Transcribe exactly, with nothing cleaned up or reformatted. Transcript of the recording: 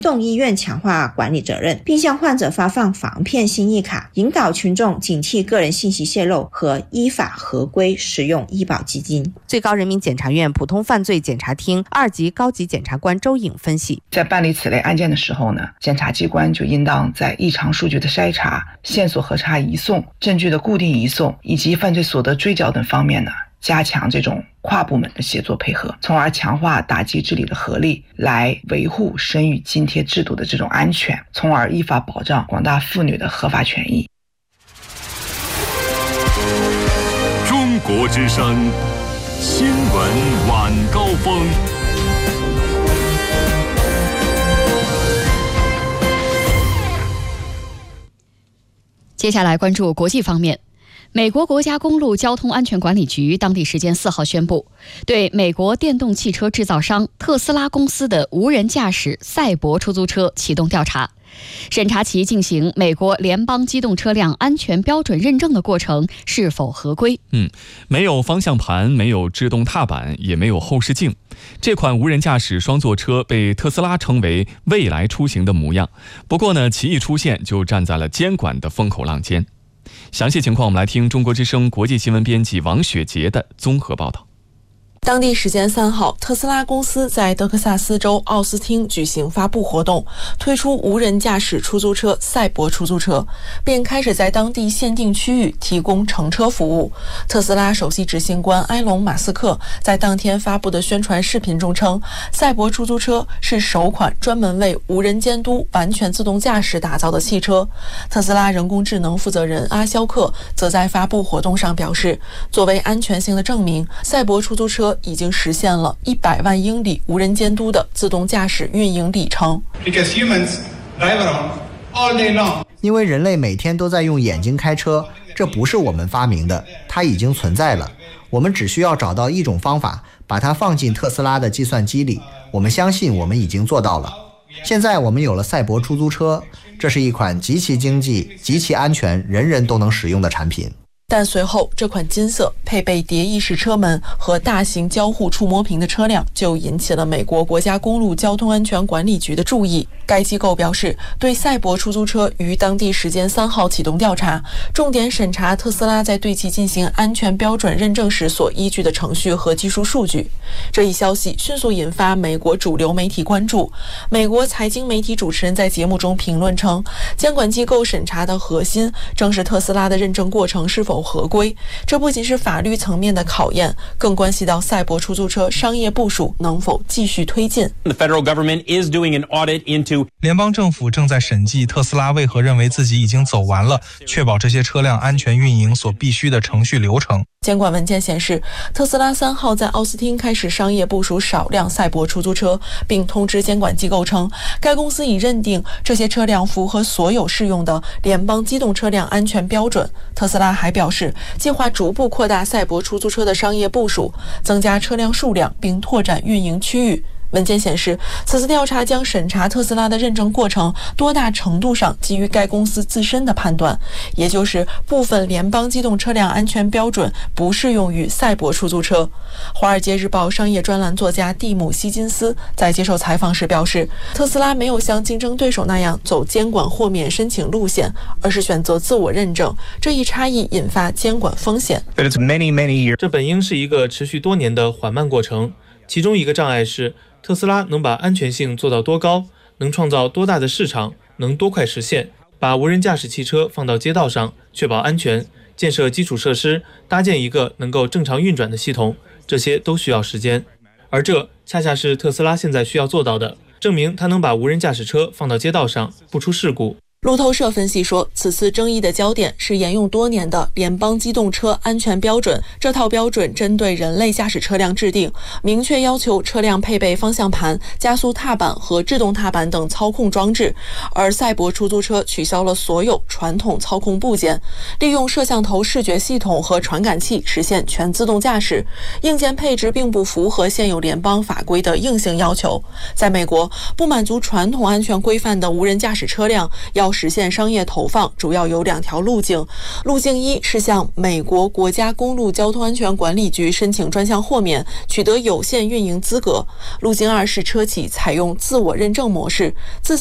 动医院强化管理责任，并向患者发放防骗心意卡，引导群众警惕个人信息泄露和依法合规使用医保基金。 最高人民检察院普通犯罪检察厅二级高级检察官周颖分析， 在办理此类案件的时候呢，检察机关就应当在异常数据的筛查、线索核查移送、证据的固定移送以及犯罪所得追缴等方面呢，加强这种跨部门的协作配合，从而强化打击治理的合力，来维护生育津贴制度的这种安全，从而依法保障广大妇女的合法权益。 中国之声新闻晚高峰。 接下来关注国际方面。美国国家公路交通安全管理局当地时间四号宣布，对美国电动汽车制造商特斯拉公司的无人驾驶赛博出租车启动调查，审查其进行美国联邦机动车辆安全标准认证的过程是否合规。 嗯，没有方向盘，没有制动踏板，也没有后视镜。这款无人驾驶双座车被特斯拉称为未来出行的模样。不过呢，其一出现就站在了监管的风口浪尖。详细情况我们来听中国之声国际新闻编辑王雪杰的综合报道。 当地时间三号，特斯拉公司在德克萨斯州奥斯汀举行发布活动，推出无人驾驶出租车赛博出租车，并开始在当地限定区域提供乘车服务。特斯拉首席执行官埃隆·马斯克在当天发布的宣传视频中称，赛博出租车是首款专门为无人监督完全自动驾驶打造的汽车。特斯拉人工智能负责人阿肖克则在发布活动上表示，作为安全性的证明，赛博出租车已经实现了一百万英里无人监督的自动驾驶运营里程。 因为人类每天都在用眼睛开车，这不是我们发明的，它已经存在了。我们只需要找到一种方法，把它放进特斯拉的计算机里。我们相信我们已经做到了。现在我们有了赛博出租车，这是一款极其经济、极其安全、人人都能使用的产品。 但随后，这款金色配备蝶翼式车门和大型交互触摸屏的车辆就引起了美国国家公路交通安全管理局的注意。该机构表示，对赛博出租车于当地时间三号启动调查，重点审查特斯拉在对其进行安全标准认证时所依据的程序和技术数据。这一消息迅速引发美国主流媒体关注。美国财经媒体主持人在节目中评论称，监管机构审查的核心正是特斯拉的认证过程是否合规，这不仅是法律层面的考验，更关系到赛博出租车商业部署能否继续推进。 The federal government is doing an audit into 联邦政府正在审计特斯拉为何认为自己已经走完了确保这些车辆安全运营所必须的程序流程。 监管文件显示，特斯拉三号在奥斯汀开始商业部署少量赛博出租车，并通知监管机构称，该公司已认定这些车辆符合所有适用的联邦机动车辆安全标准。特斯拉还表示，计划逐步扩大赛博出租车的商业部署，增加车辆数量，并拓展运营区域。文件显示，此次调查将审查特斯拉的认证过程多大程度上基于该公司自身的判断，也就是部分联邦机动车辆安全标准不适用于赛博出租车。华尔街日报商业专栏作家蒂姆·希金斯在接受采访时表示，特斯拉没有像竞争对手那样走监管豁免申请路线，而是选择自我认证，这一差异引发监管风险。 这本应是一个持续多年的缓慢过程，其中一个障碍是特斯拉能把安全性做到多高，能创造多大的市场，能多快实现，把无人驾驶汽车放到街道上，确保安全，建设基础设施，搭建一个能够正常运转的系统，这些都需要时间。而这恰恰是特斯拉现在需要做到的，证明它能把无人驾驶车放到街道上，不出事故。 路透社分析说，此次争议的焦点是沿用多年的联邦机动车安全标准。这套标准针对人类驾驶车辆制定，明确要求车辆配备方向盘、加速踏板和制动踏板等操控装置，而赛博出租车取消了所有传统操控部件，利用摄像头视觉系统和传感器实现全自动驾驶。硬件配置并不符合现有联邦法规的硬性要求。在美国，不满足传统安全规范的无人驾驶车辆要要实现商业投放，主要有两条路径。路径一是向美国国家公路交通安全管理局申请专项豁免，取得有限运营资格。路径二是车企采用自我认证模式，自